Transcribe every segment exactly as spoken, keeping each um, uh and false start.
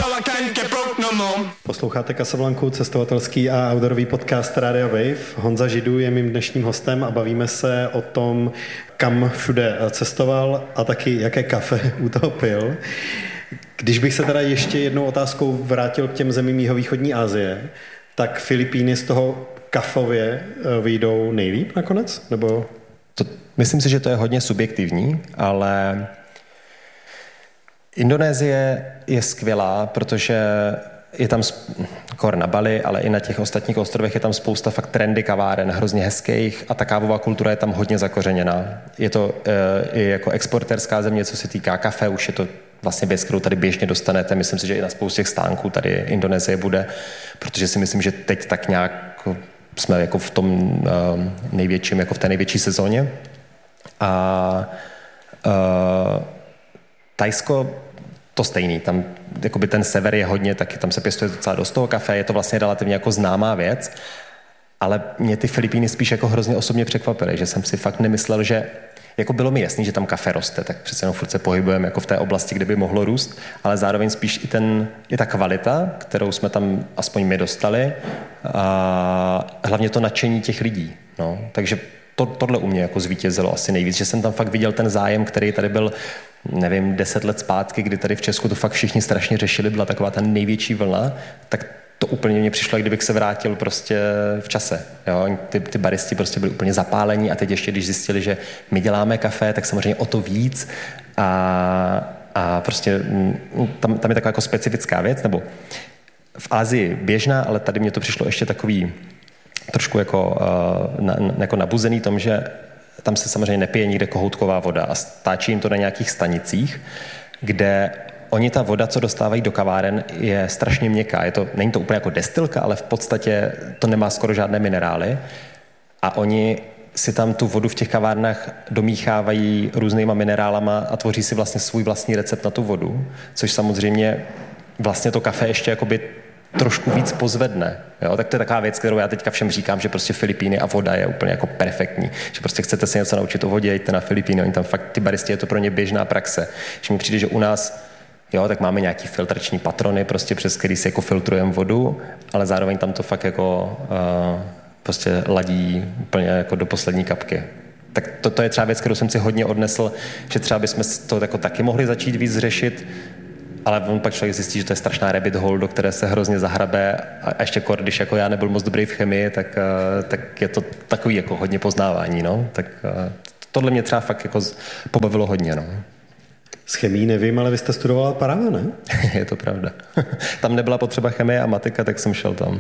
Posloucháte Casablancu, cestovatelský a outdoorový podcast Radio Wave. Honza Židů je mým dnešním hostem a bavíme se o tom, kam všude cestoval a taky jaké kafe u toho pil. Když bych se teda ještě jednou otázkou vrátil k těm zemím jihovýchodní Asie, tak Filipíny z toho kafově vyjdou nejlíp nakonec? Nebo... To, myslím si, že to je hodně subjektivní, ale Indonésie je skvělá, protože je tam kor na Bali, ale i na těch ostatních ostrovech je tam spousta fakt trendy kaváren, hrozně hezkých a ta kávová kultura je tam hodně zakořeněná. Je to e, i jako exportérská země, co se týká kafe, už je to vlastně věc, kterou tady běžně dostanete. Myslím si, že i na spoustě stánků tady Indonésie bude, protože si myslím, že teď tak nějak jsme jako v tom uh, největším, jako v té největší sezóně. A uh, Thajsko to stejný, tam jakoby ten sever je hodně, taky tam se pěstuje docela dost toho kafe, je to vlastně relativně jako známá věc, ale mě ty Filipíny spíš jako hrozně osobně překvapily, že jsem si fakt nemyslel, že jako bylo mi jasný, že tam kafe roste, tak přece jenom furt se pohybujeme jako v té oblasti, kde by mohlo růst, ale zároveň spíš i, ten, i ta kvalita, kterou jsme tam aspoň my dostali a hlavně to nadšení těch lidí. No. Takže to, tohle u mě jako zvítězilo asi nejvíc, že jsem tam fakt viděl ten zájem, který tady byl, nevím, deset let zpátky, kdy tady v Česku to fakt všichni strašně řešili, byla taková ta největší vlna, tak to úplně mě přišlo, kdybych se vrátil prostě v čase. Jo? Ty, ty baristi prostě byli úplně zapálení a teď ještě, když zjistili, že my děláme kafe, tak samozřejmě o to víc a, a prostě tam, tam je taková jako specifická věc, nebo v Asii běžná, ale tady mě to přišlo ještě takový trošku jako, uh, na, jako nabuzený tom, že tam se samozřejmě nepije nikde kohoutková voda a stáčí jim to na nějakých stanicích, kde oni ta voda, co dostávají do kaváren, je strašně měkká. Je to, není to úplně jako destilka, ale v podstatě to nemá skoro žádné minerály. A oni si tam tu vodu v těch kavárnách domíchávají různýma minerálama a tvoří si vlastně svůj vlastní recept na tu vodu, což samozřejmě vlastně to kafe ještě jakoby trošku víc pozvedne. Jo? Tak to je taková věc, kterou já teďka všem říkám, že prostě Filipíny a voda je úplně jako perfektní. Že prostě chcete se něco naučit o vodě, jděte na Filipíny, oni tam fakt, ty baristi, je to pro ně běžná praxe. Že mi přijde, že u nás jo, tak máme nějaký filtrační patrony, prostě přes který si jako filtrujeme vodu, ale zároveň tam to fakt jako uh, prostě ladí úplně jako do poslední kapky. Tak to, to je třeba věc, kterou jsem si hodně odnesl, že třeba bychom to jako taky mohli začít víc řešit, ale on pak člověk zjistí, že to je strašná rabbit hole, do které se hrozně zahrabe a ještě kor, když jako já nebyl moc dobrý v chemii, tak, uh, tak je to takový jako hodně poznávání, no. Tak uh, tohle mě třeba fakt jako pobavilo hodně, no. S chemií nevím, ale vy jste studovala práva, ne? Je to pravda. Tam nebyla potřeba chemie a matika, tak jsem šel tam.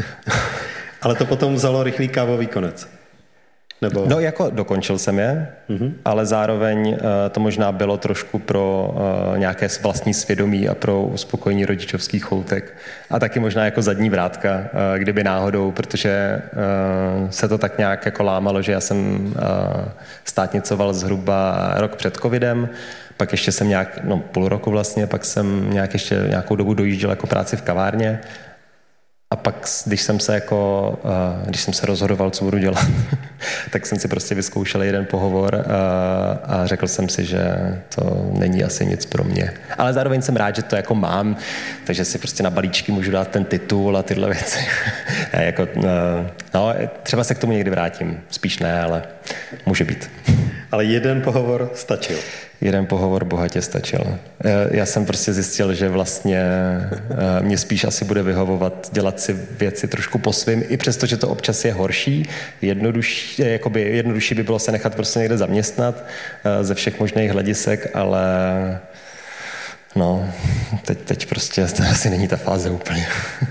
Ale to potom vzalo rychlý kávový konec? Nebo... No jako dokončil jsem je, mm-hmm. ale zároveň uh, to možná bylo trošku pro uh, nějaké vlastní svědomí a pro uspokojení rodičovských choutek. A taky možná jako zadní vrátka, uh, kdyby náhodou, protože uh, se to tak nějak jako lámalo, že já jsem uh, státnicoval zhruba rok před covidem, pak ještě jsem nějak, no půl roku vlastně, pak jsem nějak ještě nějakou dobu dojížděl jako práci v kavárně. A pak, když jsem se jako, když jsem se rozhodoval, co budu dělat, tak jsem si prostě vyzkoušel jeden pohovor a řekl jsem si, že to není asi nic pro mě. Ale zároveň jsem rád, že to jako mám, takže si prostě na balíčky můžu dát ten titul a tyhle věci. jako, no, třeba se k tomu někdy vrátím, spíš ne, ale může být. Ale jeden pohovor stačil. Jeden pohovor bohatě stačil. Já jsem prostě zjistil, že vlastně mě spíš asi bude vyhovovat dělat si věci trošku po svým, i přesto, že to občas je horší. Jednodušší, jakoby jednodušší by bylo se nechat prostě někde zaměstnat ze všech možných hledisek, ale no, teď, teď prostě to asi není ta fáze úplně.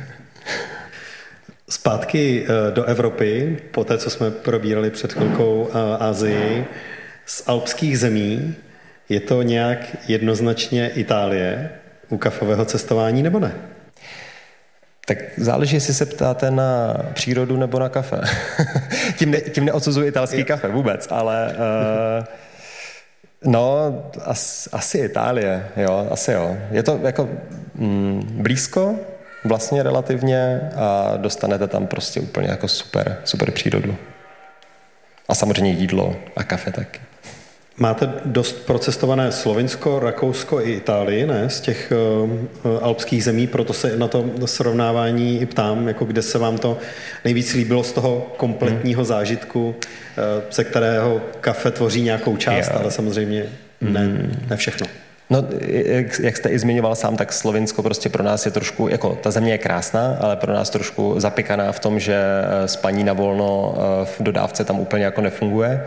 Zpátky do Evropy, po té, co jsme probírali před chvilkou Asii, z alpských zemí, je to nějak jednoznačně Itálie u kafového cestování, nebo ne? Tak záleží, jestli se ptáte na přírodu nebo na kafe. tím, ne, tím neodsuzuji italský kafe vůbec, ale uh, no, as, asi Itálie, jo, asi jo. Je to jako mm, blízko, vlastně relativně a dostanete tam prostě úplně jako super, super přírodu. A samozřejmě jídlo a kafe taky. Máte dost procestované Slovinsko, Rakousko i Itálii, ne? Z těch uh, alpských zemí, proto se na to srovnávání i ptám, jako kde se vám to nejvíc líbilo z toho kompletního hmm. zážitku, uh, ze kterého kafe tvoří nějakou část, yeah. ale samozřejmě ne, hmm. ne všechno. No, jak jste i zmiňoval sám, tak Slovinsko prostě pro nás je trošku, jako ta země je krásná, ale pro nás trošku zapikaná v tom, že spaní na volno v dodávce tam úplně jako nefunguje.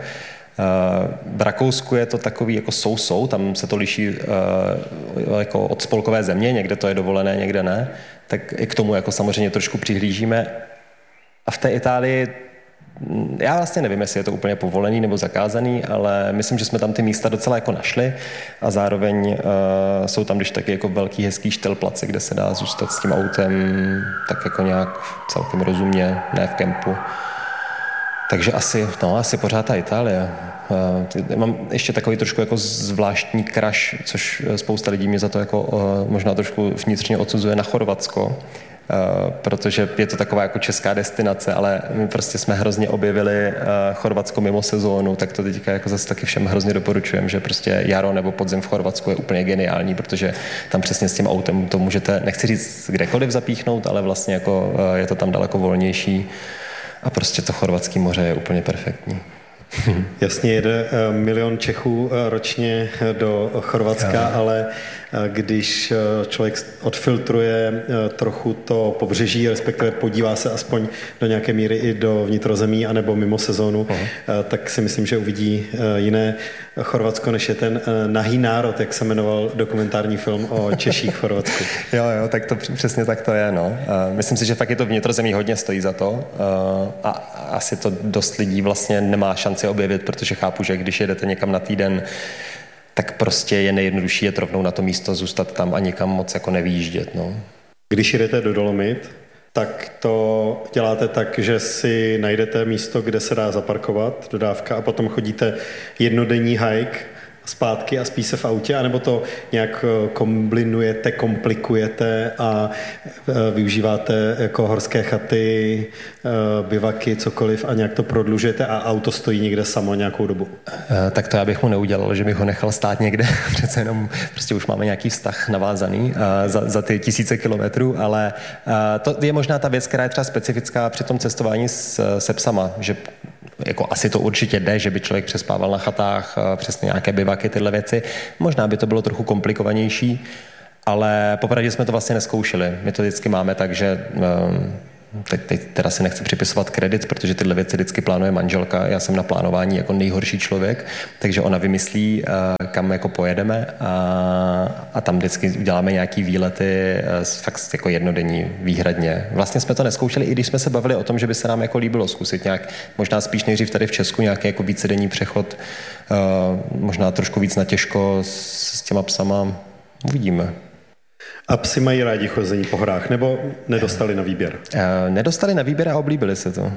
V Rakousku je to takový jako sou-sou, tam se to liší jako od spolkové země, někde to je dovolené, někde ne, tak i k tomu jako samozřejmě trošku přihlížíme. A v té Itálii já vlastně nevím, jestli je to úplně povolený nebo zakázaný, ale myslím, že jsme tam ty místa docela jako našli a zároveň uh, jsou tam když taky jako velký hezký štelplace, kde se dá zůstat s tím autem tak jako nějak celkem rozumně, ne v kempu. Takže asi, no, asi pořád ta Itálie. Uh, mám ještě takový trošku jako zvláštní crush, což spousta lidí mě za to jako uh, možná trošku vnitřně odsuzuje, na Chorvatsko. Uh, protože je to taková jako česká destinace, ale my prostě jsme hrozně objevili uh, Chorvatsko mimo sezónu, tak to teďka jako zase taky všem hrozně doporučujem, že prostě jaro nebo podzim v Chorvatsku je úplně geniální, protože tam přesně s tím autem to můžete, nechci říct kdekoliv zapíchnout, ale vlastně jako uh, je to tam daleko volnější a prostě to chorvatské moře je úplně perfektní. Jasně, jede milion Čechů ročně do Chorvatska, ja. ale když člověk odfiltruje trochu to pobřeží, respektive podívá se aspoň do nějaké míry i do vnitrozemí anebo mimo sezónu, uh-huh. tak si myslím, že uvidí jiné Chorvatsko, než je ten Nahý národ, jak se jmenoval dokumentární film o Češích v Chorvatsku. Jo, jo, tak to přesně tak to je, no. Myslím si, že fakt je to vnitrozemí hodně stojí za to a asi to dost lidí vlastně nemá šanci objevit, protože chápu, že když jedete někam na týden, tak prostě je nejjednodušší jet rovnou na to místo, zůstat tam a nikam moc jako nevýjíždět, no. Když jedete do Dolomit, tak to děláte tak, že si najdete místo, kde se dá zaparkovat, dodávka, a potom chodíte jednodenní hike zpátky a spí se v autě, anebo to nějak kombinujete, komplikujete a využíváte jako horské chaty, bivaky, cokoliv a nějak to prodlužujete a auto stojí někde samo nějakou dobu? Tak to já bych mu neudělal, že bych ho nechal stát někde, přece jenom prostě už máme nějaký vztah navázaný za, za ty tisíce kilometrů, ale to je možná ta věc, která je třeba specifická při tom cestování s, se psama, že jako asi to určitě jde, že by člověk přespával na chatách, přesně nějaké bivaky, tyhle věci. Možná by to bylo trochu komplikovanější, ale popravdě jsme to vlastně neskoušeli. My to vždycky máme tak, že teď, teď teda si nechci připisovat kredit, protože tyhle věci vždycky plánuje manželka. Já jsem na plánování jako nejhorší člověk, takže ona vymyslí, kam jako pojedeme a, a tam vždycky uděláme nějaký výlety fakt jako jednodenní výhradně. Vlastně jsme to neskoušeli, i když jsme se bavili o tom, že by se nám jako líbilo zkusit nějak, možná spíš nejdřív tady v Česku nějaký jako vícedenní přechod, možná trošku víc na těžko s, s těma psama. Uvidíme. A psi mají rádi chození po horách, nebo nedostali na výběr? E, nedostali na výběr a oblíbili se to,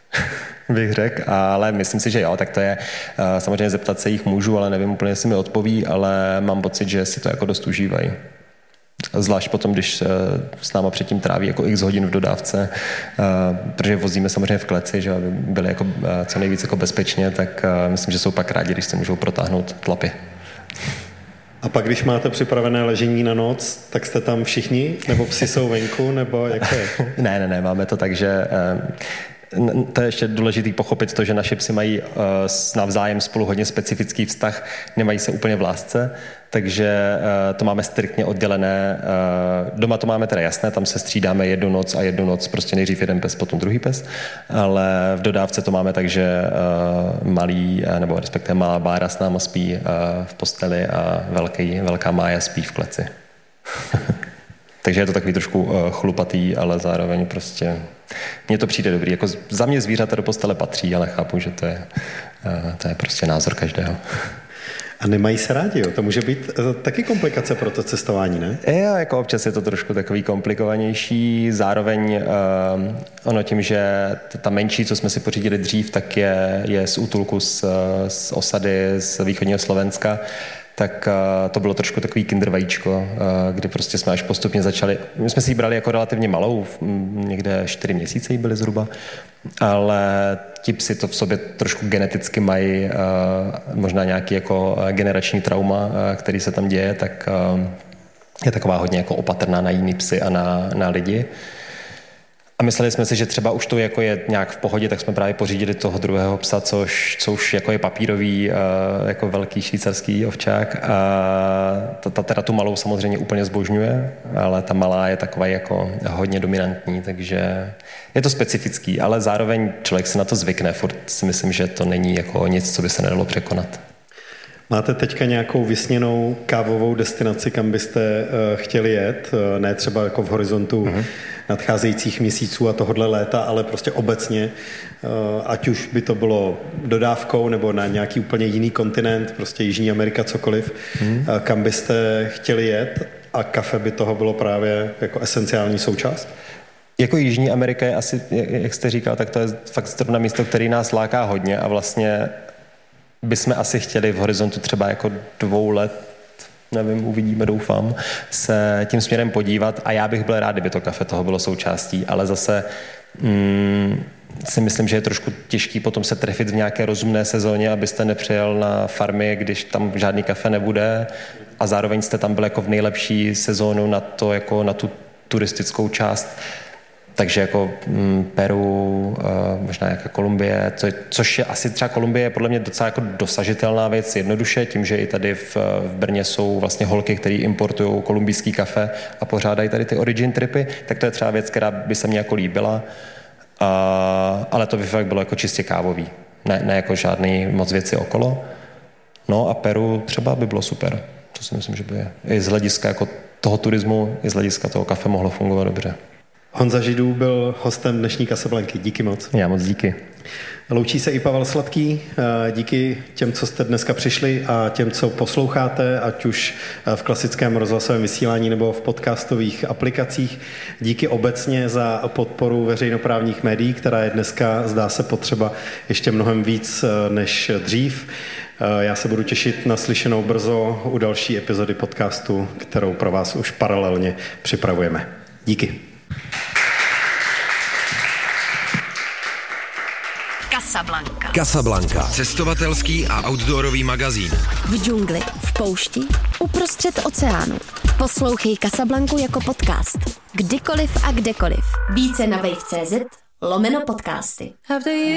bych řekl, ale myslím si, že jo, tak to je e, samozřejmě zeptat se jich můžu, ale nevím úplně, jestli mi odpoví, ale mám pocit, že si to jako dost užívají. Zvlášť potom, když s náma předtím tráví jako x hodin v dodávce, e, protože vozíme samozřejmě v kleci, že aby byli jako co nejvíc jako bezpečně, tak e, myslím, že jsou pak rádi, když se můžou protáhnout tlapy. A pak, když máte připravené ležení na noc, tak jste tam všichni? Nebo psi jsou venku? Nebo jak to je? ne, ne, ne, máme to tak, že to je ještě důležitý pochopit to, že naši psi mají navzájem spolu hodně specifický vztah, nemají se úplně v lásce, takže to máme striktně oddělené. Doma to máme teda jasné, tam se střídáme jednu noc a jednu noc, prostě nejdřív jeden pes, potom druhý pes, ale v dodávce to máme tak, že malý, nebo respektive malá Bára s náma spí v posteli a velký, velká Mája spí v kleci. Takže je to takový trošku chlupatý, ale zároveň prostě mně to přijde dobrý. Jako za mě zvířata do postele patří, ale chápu, že to je, to je prostě názor každého. A nemají se rádi, jo? To může být taky komplikace pro to cestování, ne? Jo, jako občas je to trošku takový komplikovanější. Zároveň uh, ono tím, že ta menší, co jsme si pořídili dřív, tak je, je z útulku z, z osady z východního Slovenska, tak to bylo trošku takový kinder vajíčko, kdy prostě jsme až postupně začali, my jsme si ji brali jako relativně malou, někde čtyři měsíce jí byly zhruba, ale ti psi to v sobě trošku geneticky mají, možná nějaký jako generační trauma, který se tam děje, tak je taková hodně jako opatrná na jiný psy a na, na lidi. A mysleli jsme si, že třeba už to jako je nějak v pohodě, tak jsme právě pořídili toho druhého psa, což, co už jako je papírový, jako velký švýcarský ovčák. A ta, ta teda tu malou samozřejmě úplně zbožňuje, ale ta malá je taková jako hodně dominantní, takže je to specifický, ale zároveň člověk se na to zvykne. Furt si myslím, že to není jako nic, co by se nedalo překonat. Máte teďka nějakou vysněnou kávovou destinaci, kam byste uh, chtěli jet? Uh, ne třeba jako v horizontu uh-huh. nadcházejících měsíců a tohodle léta, ale prostě obecně, uh, ať už by to bylo dodávkou nebo na nějaký úplně jiný kontinent, prostě Jižní Amerika, cokoliv, uh-huh. uh, kam byste chtěli jet a kafe by toho bylo právě jako esenciální součást? Jako Jižní Amerika je asi, jak jste říkal, tak to je fakt zrovna místo, který nás láká hodně a vlastně bychom asi chtěli v horizontu třeba jako dvou let, nevím, uvidíme, doufám, se tím směrem podívat a já bych byl rád, kdyby to kafe toho bylo součástí, ale zase mm, si myslím, že je trošku těžký potom se trefit v nějaké rozumné sezóně, abyste nepřijel na farmy, když tam žádný kafe nebude a zároveň jste tam byl jako v nejlepší sezónu na to, jako na tu turistickou část. Takže jako mm, Peru, uh, možná nějaká Kolumbie, co, což je asi třeba Kolumbie je podle mě docela jako dosažitelná věc jednoduše, tím, že i tady v, v Brně jsou vlastně holky, které importují kolumbijský kafe a pořádají tady ty origin tripy, tak to je třeba věc, která by se mně jako líbila, uh, ale to by fakt bylo jako čistě kávový, ne, ne jako žádný moc věci okolo. No a Peru třeba by bylo super, to si myslím, že by i z hlediska jako toho turismu, i z hlediska toho kafe mohlo fungovat dobře. Honza Židů byl hostem dnešní Casablanky. Díky moc. Já moc díky. Loučí se i Pavel Sladký. Díky těm, co jste dneska přišli a těm, co posloucháte, ať už v klasickém rozhlasovém vysílání nebo v podcastových aplikacích. Díky obecně za podporu veřejnoprávních médií, která je dneska, zdá se, potřeba ještě mnohem víc než dřív. Já se budu těšit na slyšenou brzo u další epizody podcastu, kterou pro vás už paralelně připravujeme. Díky. Casablanca. Casablanca. Cestovatelský a outdoorový magazín. V džungli, v poušti, uprostřed oceánu. Poslouchej Casablanku jako podcast. Kdykoliv a kdekoliv. Více na wave tečka cé zet lomeno podcasty.